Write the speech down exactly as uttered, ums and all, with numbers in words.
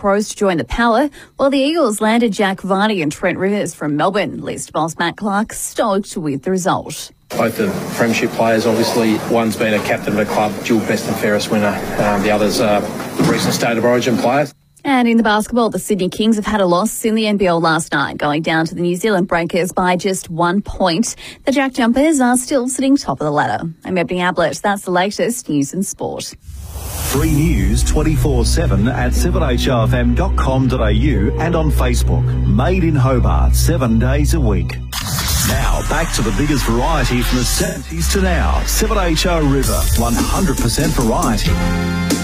Pros to join the Power, while the Eagles landed Jack Varney and Trent Rivers from Melbourne. List boss Matt Clark stoked with the result. Both the premiership players, obviously, one's been a captain of a club, dual best and fairest winner. Um, the other's uh, recent State of Origin players. And in the basketball, the Sydney Kings have had a loss in the N B L last night, going down to the New Zealand Breakers by just one point. The Jack Jumpers are still sitting top of the ladder. I'm Ebony Ablett. That's the latest news and sport. Free news twenty-four seven at seven h o f m dot com dot a u and on Facebook. Made in Hobart, seven days a week. Now, back to the biggest variety from the seventies to now. seven H O River, one hundred percent variety.